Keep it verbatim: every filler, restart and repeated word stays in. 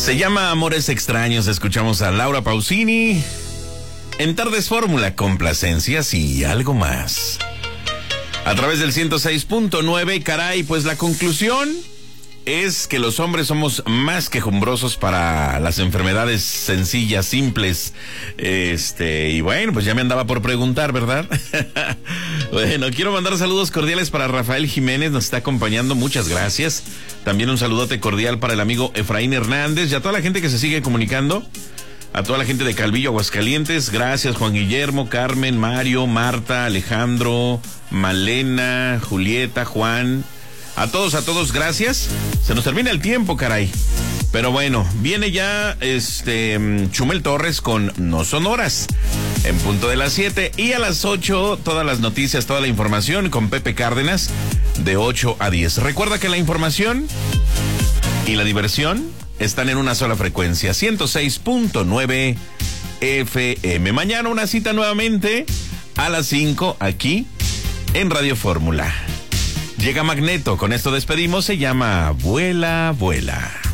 Se llama Amores Extraños. Escuchamos a Laura Pausini en Tardes Fórmula, complacencias y algo más. A través del ciento seis punto nueve, caray, pues la conclusión es que los hombres somos más quejumbrosos para las enfermedades sencillas, simples. Este, y bueno, pues ya me andaba por preguntar, ¿verdad? Bueno, quiero mandar saludos cordiales para Rafael Jiménez, nos está acompañando, muchas gracias. También un saludote cordial para el amigo Efraín Hernández y a toda la gente que se sigue comunicando. A toda la gente de Calvillo, Aguascalientes, gracias Juan Guillermo, Carmen, Mario, Marta, Alejandro, Malena, Julieta, Juan. A todos, a todos, gracias. Se nos termina el tiempo, caray. Pero bueno, viene ya este Chumel Torres con No Son Horas, en punto de las siete. Y a las ocho, todas las noticias, toda la información con Pepe Cárdenas, de ocho a diez. Recuerda que la información y la diversión están en una sola frecuencia, ciento seis punto nueve F M. Mañana una cita nuevamente a las cinco aquí en Radio Fórmula. Llega Magneto, con esto despedimos, se llama Vuela, Vuela.